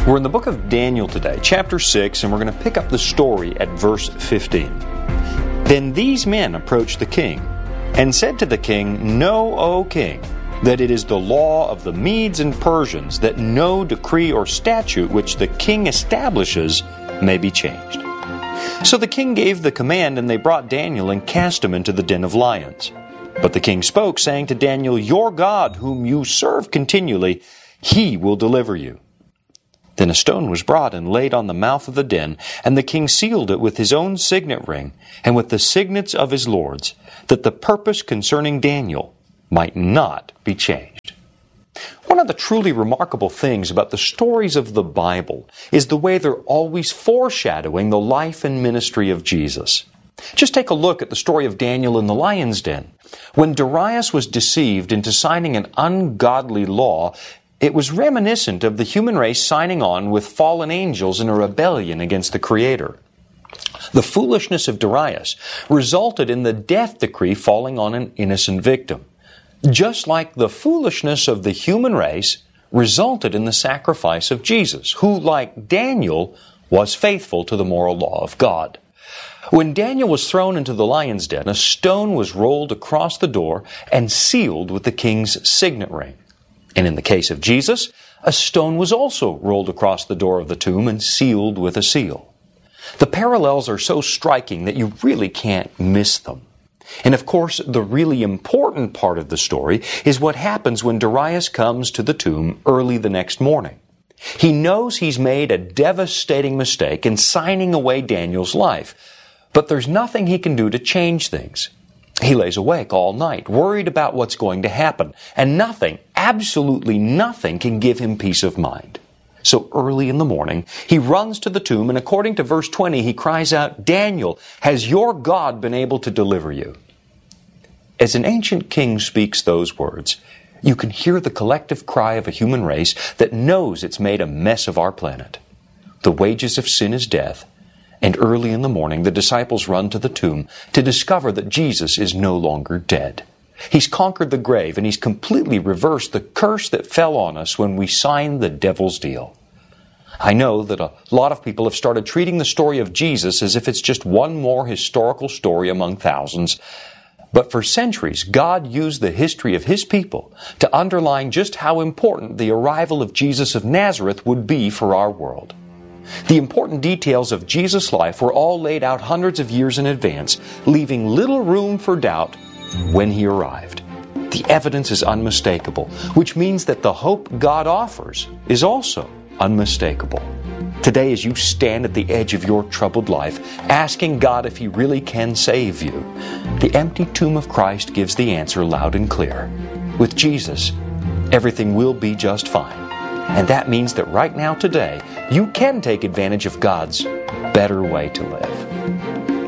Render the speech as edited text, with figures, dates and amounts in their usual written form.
We're in the book of Daniel today, chapter 6, and we're going to pick up the story at verse 15. Then these men approached the king, and said to the king, Know, O king, that it is the law of the Medes and Persians that no decree or statute which the king establishes may be changed. So the king gave the command, and they brought Daniel and cast him into the den of lions. But the king spoke, saying to Daniel, Your God, whom you serve continually, he will deliver you. Then a stone was brought and laid on the mouth of the den, and the king sealed it with his own signet ring, and with the signets of his lords, that the purpose concerning Daniel might not be changed. One of the truly remarkable things about the stories of the Bible is the way they're always foreshadowing the life and ministry of Jesus. Just take a look at the story of Daniel in the lion's den. When Darius was deceived into signing an ungodly law, it was reminiscent of the human race signing on with fallen angels in a rebellion against the Creator. The foolishness of Darius resulted in the death decree falling on an innocent victim, just like the foolishness of the human race resulted in the sacrifice of Jesus, who, like Daniel, was faithful to the moral law of God. When Daniel was thrown into the lion's den, a stone was rolled across the door and sealed with the king's signet ring. And in the case of Jesus, a stone was also rolled across the door of the tomb and sealed with a seal. The parallels are so striking that you really can't miss them. And of course, the really important part of the story is what happens when Darius comes to the tomb early the next morning. He knows he's made a devastating mistake in signing away Daniel's life, but there's nothing he can do to change things. He lays awake all night, worried about what's going to happen, and nothing, absolutely nothing, can give him peace of mind. So early in the morning, he runs to the tomb, and according to verse 20, he cries out, Daniel, has your God been able to deliver you? As an ancient king speaks those words, you can hear the collective cry of a human race that knows it's made a mess of our planet. The wages of sin is death, and early in the morning, the disciples run to the tomb to discover that Jesus is no longer dead. He's conquered the grave, and he's completely reversed the curse that fell on us when we signed the devil's deal. I know that a lot of people have started treating the story of Jesus as if it's just one more historical story among thousands. But for centuries, God used the history of His people to underline just how important the arrival of Jesus of Nazareth would be for our world. The important details of Jesus' life were all laid out hundreds of years in advance, leaving little room for doubt when He arrived. The evidence is unmistakable, which means that the hope God offers is also unmistakable. Today, as you stand at the edge of your troubled life, asking God if He really can save you, the empty tomb of Christ gives the answer loud and clear. With Jesus, everything will be just fine. And that means that right now, today, you can take advantage of God's better way to live.